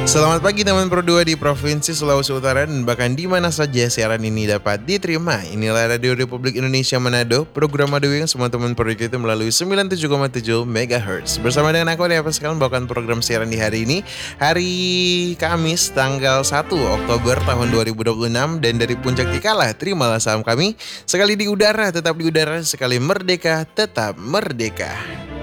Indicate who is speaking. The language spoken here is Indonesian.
Speaker 1: Selamat pagi teman Pro 2 di Provinsi Sulawesi Utara dan bahkan di mana saja siaran ini dapat diterima. Inilah Radio Republik Indonesia Manado, program radio yang semua teman Pro itu melalui 97,7 MHz. Bersama dengan aku, Lia Pascal, membawakan program siaran di hari ini, hari Kamis tanggal 1 Oktober tahun 2026. Dan dari Puncak Tikala, terimalah salam kami. Sekali di udara, tetap di udara. Sekali merdeka, tetap merdeka.